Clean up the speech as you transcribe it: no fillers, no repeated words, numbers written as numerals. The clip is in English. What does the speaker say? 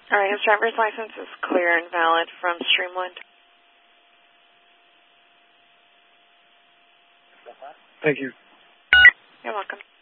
All right, his driver's license is clear and valid from Streamwood. Thank you. You're welcome.